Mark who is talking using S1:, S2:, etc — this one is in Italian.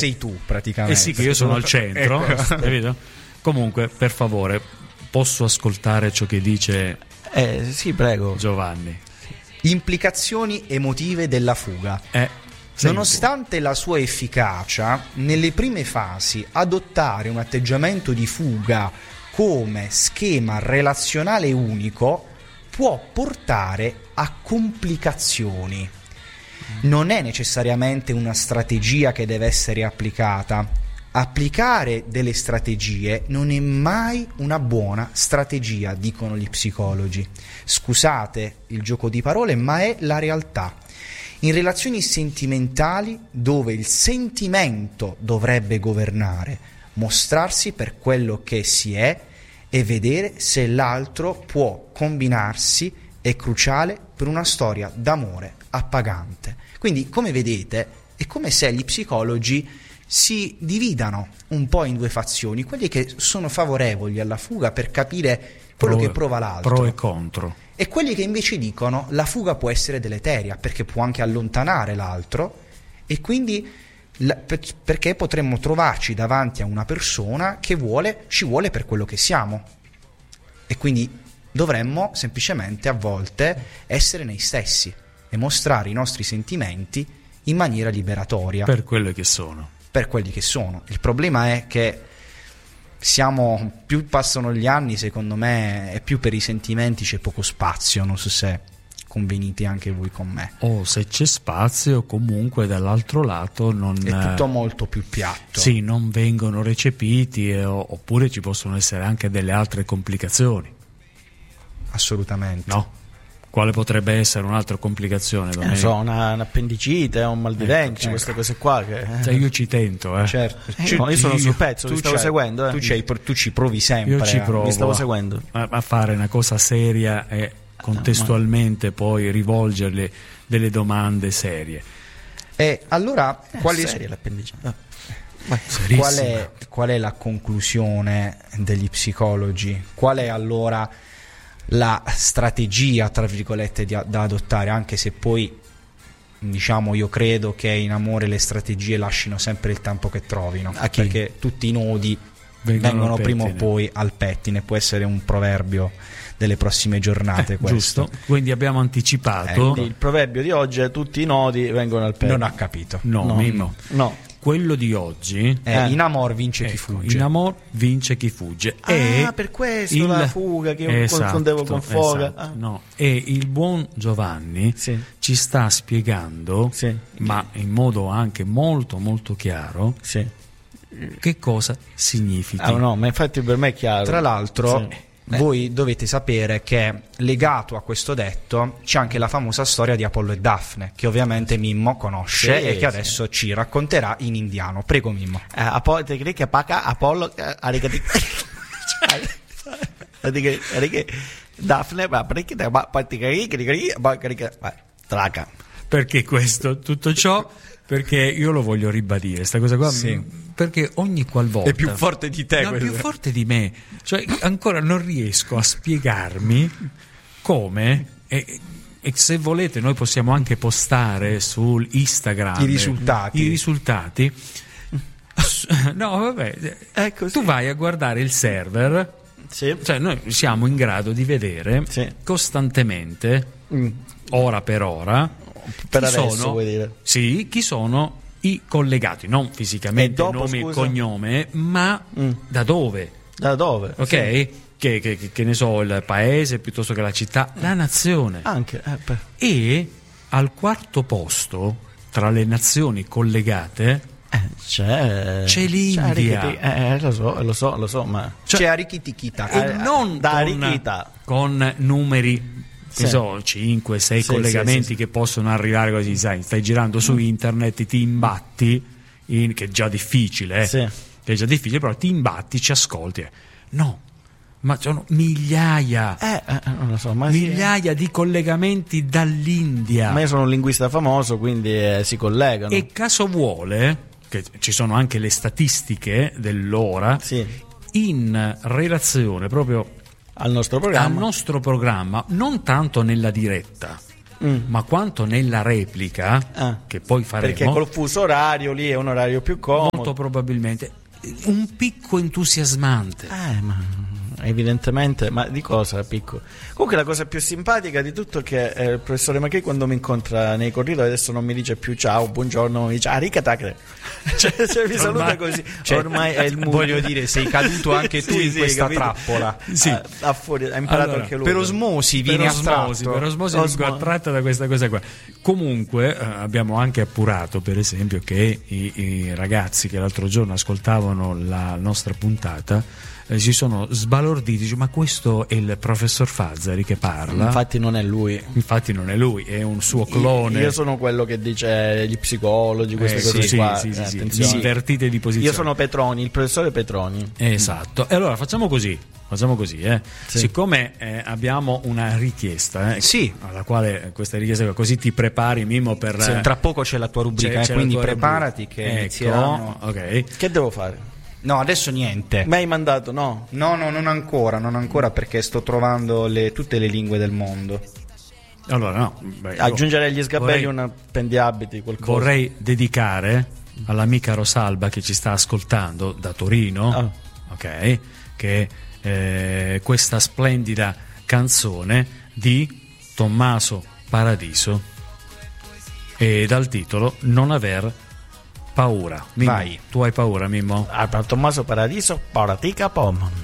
S1: sei tu praticamente.
S2: sì, che io sono al centro,
S1: Ecco.
S2: capito? Comunque, per favore, posso ascoltare ciò che dice
S3: Sì, prego.
S2: Giovanni?
S1: Implicazioni emotive della fuga.
S2: Senti.
S1: Nonostante la sua efficacia, nelle prime fasi adottare un atteggiamento di fuga come schema relazionale unico può portare a complicazioni. Non è necessariamente una strategia che deve essere applicata. Applicare delle strategie non è mai una buona strategia, dicono gli psicologi. Scusate il gioco di parole, ma è la realtà. In relazioni sentimentali, dove il sentimento dovrebbe governare, mostrarsi per quello che si è e vedere se l'altro può combinarsi è cruciale per una storia d'amore appagante. Quindi, come vedete, è come se gli psicologi si dividano un po' in due fazioni, quelli che sono favorevoli alla fuga per capire quello che prova l'altro,
S2: pro e contro,
S1: e quelli che invece dicono la fuga può essere deleteria perché può anche allontanare l'altro, e quindi perché potremmo trovarci davanti a una persona che ci vuole per quello che siamo, e quindi dovremmo semplicemente a volte essere noi stessi e mostrare i nostri sentimenti in maniera liberatoria
S2: per quello che sono.
S1: Per quelli che sono. Il problema è che più passano gli anni, secondo me, e più per i sentimenti c'è poco spazio. Non so se convenite anche voi con me.
S2: O se c'è spazio, comunque dall'altro lato
S1: è tutto molto più piatto.
S2: Sì, non vengono recepiti, oppure ci possono essere anche delle altre complicazioni.
S1: Assolutamente.
S2: No? Quale potrebbe essere un'altra complicazione?
S3: Non so, un'appendicite, un mal di denti, queste cose qua che...
S2: Cioè, io ci tento,
S1: Certo.
S3: No, io sono sul pezzo, ti stavo seguendo.
S1: Tu ci provi sempre.
S2: Io ci provo
S3: mi stavo seguendo
S2: a fare una cosa seria e contestualmente poi rivolgerle delle domande serie.
S1: E allora,
S3: seria l'appendicite?
S1: qual è la conclusione degli psicologi? Qual è allora la strategia, tra virgolette, da adottare? Anche se poi, diciamo, io credo che in amore le strategie lasciano sempre il tempo che trovino, perché tutti i nodi vengono prima o poi al pettine. Può essere un proverbio delle prossime giornate, questo.
S2: Giusto, quindi abbiamo anticipato.
S3: Il proverbio di oggi è tutti i nodi vengono al pettine.
S1: Non ha capito.
S2: No, Mimmo.
S3: No.
S2: Quello di oggi
S1: è in amor vince chi fugge.
S2: In amor vince chi fugge.
S3: Per questo la fuga che io confondevo con foga.
S2: Esatto. No. E il buon Giovanni ci sta spiegando, ma in modo anche molto molto chiaro, che cosa significa.
S3: No, ma infatti per me è chiaro.
S1: Tra l'altro voi dovete sapere che legato a questo detto c'è anche la famosa storia di Apollo e Daphne, che ovviamente Mimmo conosce e che adesso ci racconterà in indiano. Prego, Mimmo.
S3: Apollo Daphne,
S2: perché questo, tutto ciò? Perché io lo voglio ribadire, sta cosa qua, perché ogni qualvolta
S1: è più forte di te,
S2: è più forte di me, cioè ancora non riesco a spiegarmi come, e se volete noi possiamo anche postare su Instagram i risultati. No, vabbè, tu vai a guardare il server, cioè noi siamo in grado di vedere costantemente, ora per ora,
S3: per adesso vuoi dire?
S2: Sì, chi sono i collegati, non fisicamente nome e cognome, ma da dove?
S3: Da dove?
S2: Ok? Che ne so, il paese piuttosto che la città, la nazione.
S3: Anche.
S2: E al quarto posto tra le nazioni collegate c'è l'India.
S3: Lo so, ma
S1: c'è Arikitikita.
S2: E non con numeri, che so, 5-6 collegamenti che possono arrivare così, sai, stai girando su internet, ti imbatti, che è già difficile, che è già difficile, però ti imbatti, ci ascolti. No, ma sono migliaia,
S3: non lo so, ma
S2: migliaia di collegamenti dall'India.
S3: Ma io sono un linguista famoso, quindi si collegano.
S2: E caso vuole, che ci sono anche le statistiche dell'ora, in relazione proprio
S3: al nostro programma,
S2: non tanto nella diretta, ma quanto nella replica che poi faremo,
S3: perché col fuso orario lì è un orario più comodo,
S2: molto probabilmente un picco entusiasmante.
S3: Ma evidentemente, ma di cosa picco? Comunque la cosa più simpatica di tutto è che il professore Macchi, quando mi incontra nei corridoi, adesso non mi dice più ciao, buongiorno, mi dice ricatacre, cioè mi saluta così,
S1: ormai è il mood. Voglio dire, sei caduto anche tu in questa trappola.
S3: Ha imparato anche lui.
S1: Per osmosi viene attratto.
S2: Per osmosi vengo attratta da questa cosa qua. Comunque abbiamo anche appurato, per esempio, che i ragazzi che l'altro giorno ascoltavano la nostra puntata si sono sbalorditi, dice, ma questo è il professor Fazzari che parla.
S3: Infatti non è lui,
S2: è un suo clone.
S3: Io sono quello che dice gli psicologi, queste cose qua.
S2: Sì. Invertite di posizione.
S3: Io sono Petroni, il professore Petroni.
S2: Esatto. E allora facciamo così. Siccome abbiamo una richiesta alla quale questa richiesta, così ti prepari, Mimmo, per
S1: tra poco c'è la tua rubrica, quindi preparati che inizieranno.
S2: Ok.
S3: Che devo fare?
S1: No, adesso niente.
S3: Mi hai mandato? No,
S1: non ancora, perché sto trovando tutte le lingue del mondo.
S2: Allora
S3: aggiungere agli sgabelli un appendiabiti, qualcosa.
S2: Vorrei dedicare all'amica Rosalba che ci sta ascoltando da Torino, ok, che questa splendida canzone di Tommaso Paradiso e dal titolo Non aver paura. Mimmo,
S1: vai.
S2: Tu hai paura, Mimmo?
S3: Tommaso Paradiso, paratica pom.